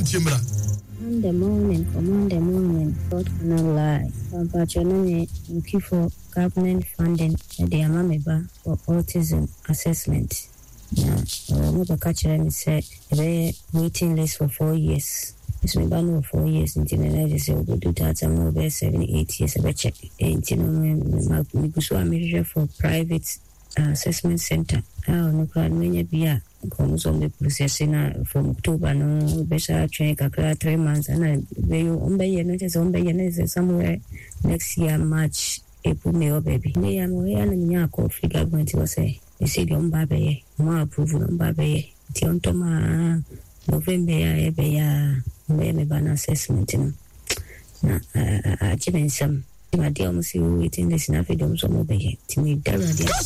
timra. Monday morning, God cannot lie. Pampachonone looking for government funding at the Amameba for autism assessment. Mobile said a waiting list for 4 years. It's been banned for 4 years in General. Say we do that. I'm over 7-8 years. I check. In General, for private assessment center. No crowd many be comes on the processing from October. No better train 3 months, and I be somewhere next year March, April, May or baby. Me am way and Yako figure going to say. You see the Babe, more approval on Babe. Tiontoma November, me ban assessment. Some. My dear, almost waiting this enough. Don't so mobile. Timmy,